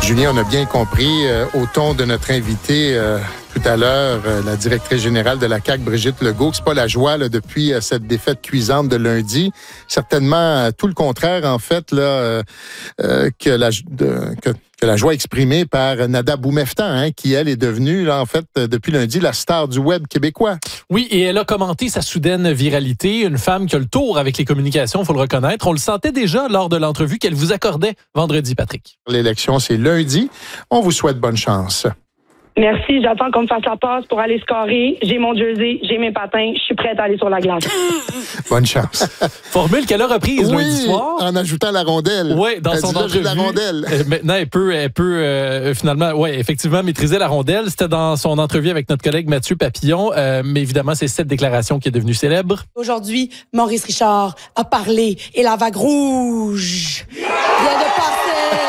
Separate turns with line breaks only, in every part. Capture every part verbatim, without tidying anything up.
Julien, on a bien compris euh, au ton de notre invité euh, tout à l'heure, euh, la directrice générale de la C A Q, Brigitte Legault, que c'est pas la joie là, depuis euh, cette défaite cuisante de lundi. Certainement euh, tout le contraire, en fait, là, euh, euh, que, la, de, que, que la joie exprimée par Nada Boumefta, hein, qui, elle, est devenue, là, en fait, euh, depuis lundi, la star du web québécois.
Oui, et elle a commenté sa soudaine viralité. Une femme qui a le tour avec les communications, il faut le reconnaître. On le sentait déjà lors de l'entrevue qu'elle vous accordait vendredi, Patrick.
L'élection, c'est lundi. On vous souhaite bonne chance.
Merci, j'attends qu'on me fasse la passe pour aller scorer. J'ai mon jersey, j'ai mes patins, je suis prête à aller sur la glace.
Bonne chance.
Formule qu'elle a reprise
oui,
lundi soir.
En ajoutant la rondelle.
Oui, dans
elle
son
dit, là,
entrevue.
j'ai la rondelle.
Euh, maintenant, elle peut, elle peut euh, finalement, oui, effectivement, maîtriser la rondelle. C'était dans son entrevue avec notre collègue Mathieu Papillon. Euh, mais évidemment, c'est cette déclaration qui est devenue célèbre.
Aujourd'hui, Maurice Richard a parlé et la vague rouge vient de passer.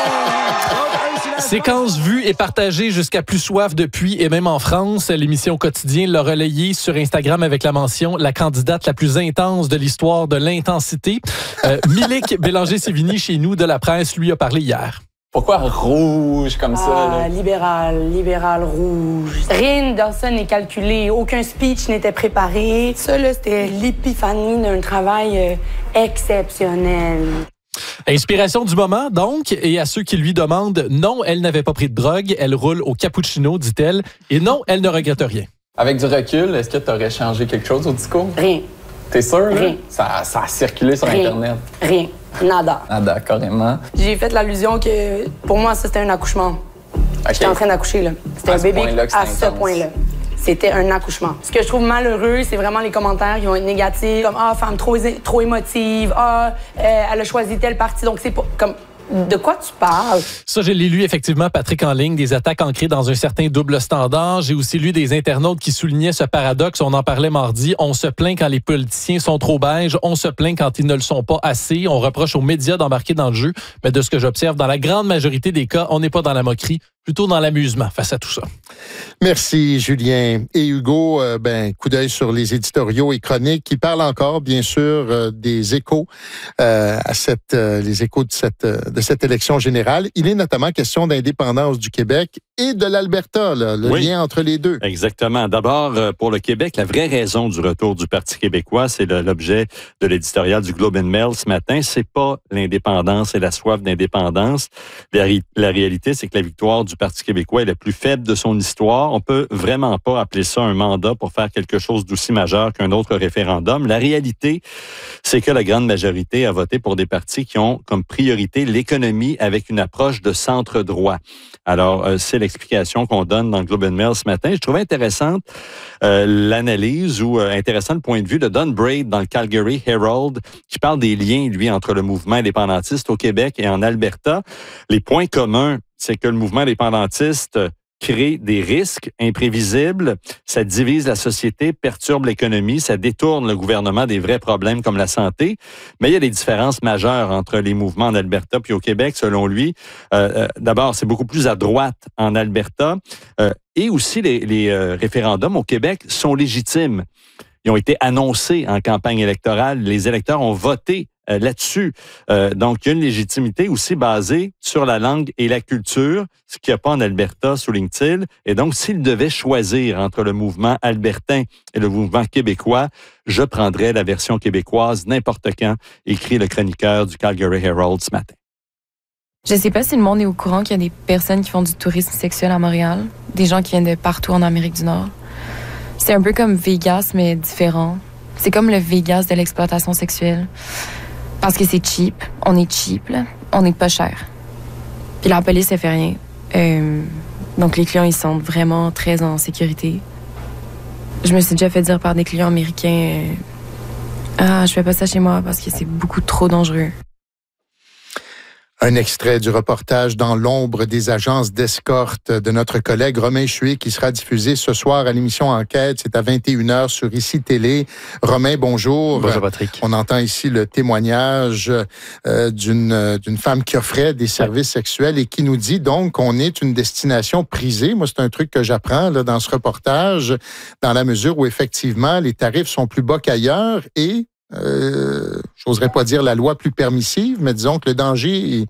Séquence vue et partagée jusqu'à plus soif depuis et même en France. L'émission Quotidien l'a relayée sur Instagram avec la mention « La candidate la plus intense de l'histoire de l'intensité ». Euh, Milik Bélanger-Sévigny, chez nous, de la presse, lui a parlé hier.
Pourquoi rouge comme
Ah,
ça? Là?
libéral, libéral rouge. Rien dans ça n'est calculé. Aucun speech n'était préparé. Ça, là, c'était l'épiphanie d'un travail euh, exceptionnel.
Inspiration du moment, donc, et à ceux qui lui demandent, non, elle n'avait pas pris de drogue, elle roule au cappuccino, dit-elle, et non, elle ne regrette rien.
Avec du recul, est-ce que tu aurais changé quelque chose au discours?
Rien.
T'es sûr?
Rien.
Ça, ça a circulé sur
Rien.
Internet.
Rien. Nada.
Nada, carrément.
J'ai fait l'allusion que, pour moi, ça, c'était un accouchement.
Okay.
J'étais en train d'accoucher, là. C'était
À
un
ce
bébé
point-là que
à
c'était
ce
intense.
point-là. C'était un accouchement. Ce que je trouve malheureux, c'est vraiment les commentaires qui vont être négatifs, comme « Ah, femme trop, trop émotive. Ah, euh, elle a choisi telle partie. » Donc, c'est pas comme... De quoi tu parles?
Ça, je l'ai lu effectivement, Patrick, en ligne, des attaques ancrées dans un certain double standard. J'ai aussi lu des internautes qui soulignaient ce paradoxe. On en parlait mardi. On se plaint quand les politiciens sont trop beiges. On se plaint quand ils ne le sont pas assez. On reproche aux médias d'embarquer dans le jeu. Mais de ce que j'observe, dans la grande majorité des cas, on n'est pas dans la moquerie, plutôt dans l'amusement face à tout ça.
Merci, Julien. Et Hugo, euh, ben, coup d'œil sur les éditoriaux et chroniques qui parlent encore, bien sûr, euh, des échos, euh, à cette, euh, les échos de cette, euh, de cette élection générale. Il est notamment question d'indépendance du Québec et de l'Alberta, là, le
oui,
lien entre les deux.
Exactement. D'abord, pour le Québec, la vraie raison du retour du Parti québécois, c'est le, l'objet de l'éditorial du Globe and Mail ce matin. C'est pas l'indépendance et la soif d'indépendance. La, la réalité, c'est que la victoire du Parti québécois est la plus faible de son histoire. On peut vraiment pas appeler ça un mandat pour faire quelque chose d'aussi majeur qu'un autre référendum. La réalité, c'est que la grande majorité a voté pour des partis qui ont comme priorité l'économie avec une approche de centre-droit. Alors, euh, c'est l'explication qu'on donne dans le Globe and Mail ce matin. Je trouvais intéressante euh, l'analyse ou euh, intéressant le point de vue de Don Braid dans le Calgary Herald, qui parle des liens, lui, entre le mouvement indépendantiste au Québec et en Alberta. Les points communs, c'est que le mouvement indépendantiste crée des risques imprévisibles, ça divise la société, perturbe l'économie, ça détourne le gouvernement des vrais problèmes comme la santé. Mais il y a des différences majeures entre les mouvements en Alberta puis au Québec, selon lui. Euh, euh, d'abord, c'est beaucoup plus à droite en Alberta. Euh, et aussi, les, les euh, référendums au Québec sont légitimes. Ils ont été annoncés en campagne électorale. Les électeurs ont voté euh, là-dessus. Euh, donc, il y a une légitimité aussi basée sur la langue et la culture, ce qu'il n'y a pas en Alberta, souligne-t-il. Et donc, s'il devait choisir entre le mouvement albertain et le mouvement québécois, je prendrais la version québécoise n'importe quand, écrit le chroniqueur du Calgary Herald ce matin.
Je sais pas si le monde est au courant qu'il y a des personnes qui font du tourisme sexuel à Montréal, des gens qui viennent de partout en Amérique du Nord. C'est un peu comme Vegas, mais différent. C'est comme le Vegas de l'exploitation sexuelle. Parce que c'est cheap. On est cheap, là. On n'est pas cher. Puis la police, elle fait rien. Euh, donc les clients, ils se sentent vraiment très en sécurité. Je me suis déjà fait dire par des clients américains euh, « Ah, je fais pas ça chez moi parce que c'est beaucoup trop dangereux. »
Un extrait du reportage dans l'ombre des agences d'escorte de notre collègue Romain Chué qui sera diffusé ce soir à l'émission Enquête. C'est à vingt et une heures sur Ici Télé. Romain, bonjour.
Bonjour Patrick.
On entend ici le témoignage euh, d'une d'une femme qui offrait des services sexuels et qui nous dit donc qu'on est une destination prisée. Moi, c'est un truc que j'apprends là, dans ce reportage, dans la mesure où effectivement les tarifs sont plus bas qu'ailleurs et Euh, j'oserais pas dire la loi plus permissive, mais disons que le danger est,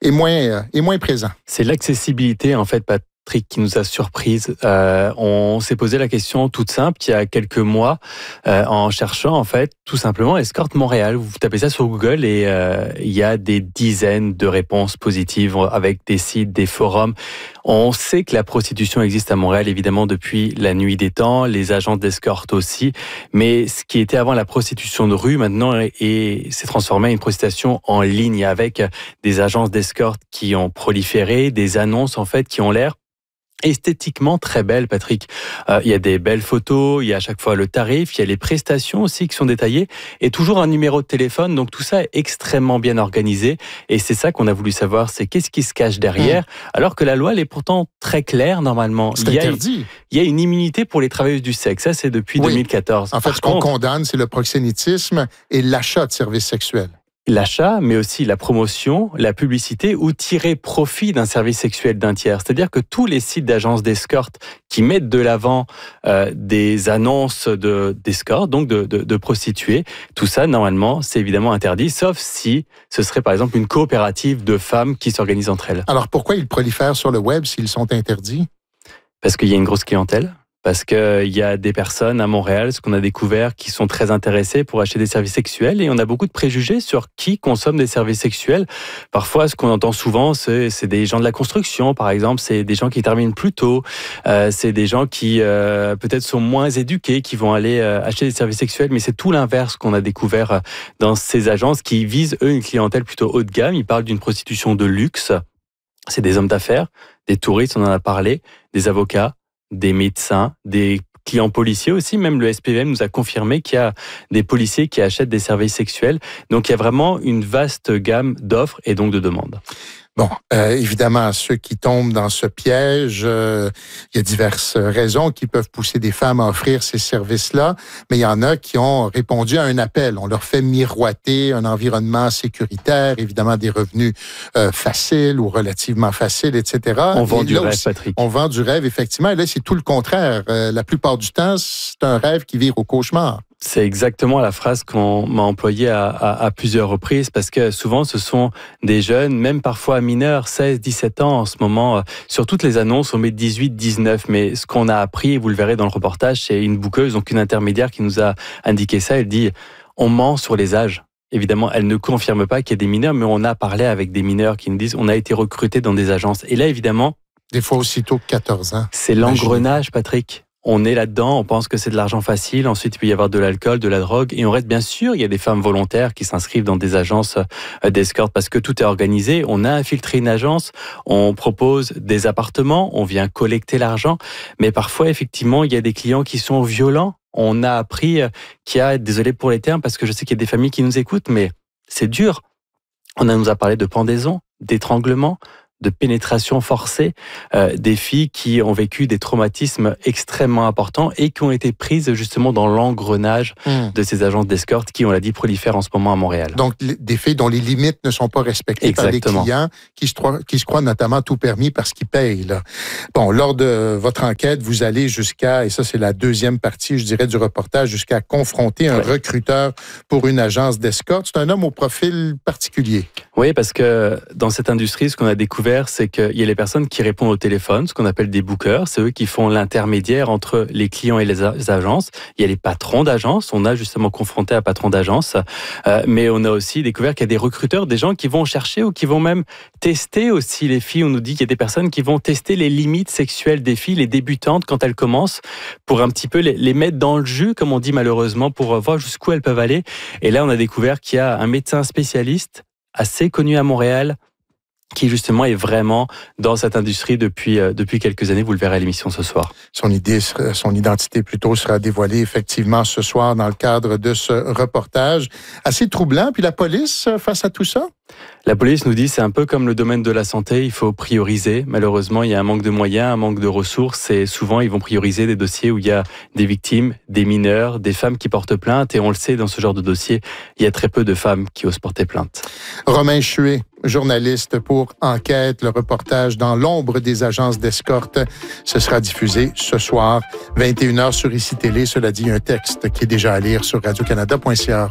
est moins, euh, est moins présent.
C'est l'accessibilité, en fait, Patrick, qui nous a surprise. Euh, on s'est posé la question toute simple il y a quelques mois euh, en cherchant en fait tout simplement Escort Montréal. Vous tapez ça sur Google et euh, il y a des dizaines de réponses positives avec des sites, des forums. On sait que la prostitution existe à Montréal évidemment depuis la nuit des temps, les agences d'escorte aussi, mais ce qui était avant la prostitution de rue maintenant est, s'est transformé en une prostitution en ligne avec des agences d'escorte qui ont proliféré, des annonces en fait qui ont l'air esthétiquement très belle, Patrick. Euh, il y a des belles photos, il y a à chaque fois le tarif, il y a les prestations aussi qui sont détaillées et toujours un numéro de téléphone. Donc tout ça est extrêmement bien organisé et c'est ça qu'on a voulu savoir, c'est qu'est-ce qui se cache derrière, mmh. alors que la loi elle est pourtant très claire normalement.
C'est
il y a,
interdit.
Il y a une immunité pour les travailleuses du sexe, ça c'est depuis oui. deux mille quatorze.
En fait,
Par
ce qu'on
contre,
condamne, c'est le proxénétisme et l'achat de services sexuels.
L'achat, mais aussi la promotion, la publicité ou tirer profit d'un service sexuel d'un tiers. C'est-à-dire que tous les sites d'agences d'escorte qui mettent de l'avant euh, des annonces de, d'escorte, donc de, de, de prostituées, tout ça, normalement, c'est évidemment interdit, sauf si ce serait par exemple une coopérative de femmes qui s'organisent entre elles.
Alors pourquoi ils prolifèrent sur le web s'ils sont interdits?
Parce qu'il y a une grosse clientèle. Parce qu'il y a des personnes à Montréal, ce qu'on a découvert, qui sont très intéressées pour acheter des services sexuels et on a beaucoup de préjugés sur qui consomme des services sexuels. Parfois, ce qu'on entend souvent, c'est, c'est des gens de la construction, par exemple, c'est des gens qui terminent plus tôt, euh, c'est des gens qui euh, peut-être sont moins éduqués, qui vont aller euh, acheter des services sexuels, mais c'est tout l'inverse qu'on a découvert dans ces agences qui visent, eux, une clientèle plutôt haut de gamme. Ils parlent d'une prostitution de luxe. C'est des hommes d'affaires, des touristes, on en a parlé, des avocats, des médecins, des clients policiers aussi. Même le S P V M nous a confirmé qu'il y a des policiers qui achètent des services sexuels. Donc, il y a vraiment une vaste gamme d'offres et donc de demandes.
Bon, euh, évidemment, ceux qui tombent dans ce piège, euh, il y a diverses raisons qui peuvent pousser des femmes à offrir ces services-là, mais il y en a qui ont répondu à un appel. On leur fait miroiter un environnement sécuritaire, évidemment des revenus euh, faciles ou relativement faciles, et cetera.
On vend
et
du rêve,
aussi,
Patrick.
On vend du rêve, effectivement. Et là, c'est tout le contraire. Euh, la plupart du temps, c'est un rêve qui vire au cauchemar.
C'est exactement la phrase qu'on m'a employée à, à, à plusieurs reprises parce que souvent ce sont des jeunes, même parfois mineurs, seize, dix-sept ans en ce moment. Sur toutes les annonces, on met dix-huit, dix-neuf. Mais ce qu'on a appris, et vous le verrez dans le reportage, c'est une bookeuse, donc une intermédiaire qui nous a indiqué ça. Elle dit, on ment sur les âges. Évidemment, elle ne confirme pas qu'il y a des mineurs, mais on a parlé avec des mineurs qui nous disent, on a été recrutés dans des agences. Et là, évidemment...
Des fois aussitôt que quatorze ans.
C'est l'engrenage, Patrick. On est là-dedans, on pense que c'est de l'argent facile, ensuite il peut y avoir de l'alcool, de la drogue, et on reste bien sûr, il y a des femmes volontaires qui s'inscrivent dans des agences d'escorte parce que tout est organisé, on a infiltré une agence, on propose des appartements, on vient collecter l'argent, mais parfois effectivement il y a des clients qui sont violents. On a appris qu'il y a, désolé pour les termes, parce que je sais qu'il y a des familles qui nous écoutent, mais c'est dur. On nous a parlé de pendaison, d'étranglement, de pénétration forcée, euh, des filles qui ont vécu des traumatismes extrêmement importants et qui ont été prises justement dans l'engrenage mmh. de ces agences d'escorte qui, on l'a dit, prolifèrent en ce moment à Montréal.
Donc, des filles dont les limites ne sont pas respectées
Exactement.
par les clients qui se, croient, qui se croient notamment tout permis parce qu'ils payent. Là. Bon, lors de votre enquête, vous allez jusqu'à, et ça c'est la deuxième partie, je dirais, du reportage, jusqu'à confronter un ouais. recruteur pour une agence d'escorte. C'est un homme au profil particulier.
Oui, parce que dans cette industrie, ce qu'on a découvert, c'est qu'il y a les personnes qui répondent au téléphone, ce qu'on appelle des bookers. C'est eux qui font l'intermédiaire entre les clients et les agences. Il y a les patrons d'agences. On a justement confronté un patron d'agence. Euh, mais on a aussi découvert qu'il y a des recruteurs, des gens qui vont chercher ou qui vont même tester aussi les filles. On nous dit qu'il y a des personnes qui vont tester les limites sexuelles des filles, les débutantes, quand elles commencent, pour un petit peu les, les mettre dans le jus, comme on dit malheureusement, pour voir jusqu'où elles peuvent aller. Et là, on a découvert qu'il y a un médecin spécialiste assez connu à Montréal, qui justement est vraiment dans cette industrie depuis euh, depuis quelques années. Vous le verrez à l'émission ce soir.
Son idée, son identité plutôt sera dévoilée effectivement ce soir dans le cadre de ce reportage. Assez troublant. Puis la police face à tout ça?
La police nous dit c'est un peu comme le domaine de la santé, il faut prioriser. Malheureusement, il y a un manque de moyens, un manque de ressources et souvent ils vont prioriser des dossiers où il y a des victimes, des mineurs, des femmes qui portent plainte et on le sait dans ce genre de dossier, il y a très peu de femmes qui osent porter plainte.
Romain Chuet, journaliste pour Enquête, le reportage dans l'ombre des agences d'escorte. Ce sera diffusé ce soir, vingt et une heures sur I C I Télé. Cela dit, un texte qui est déjà à lire sur radio canada point c a.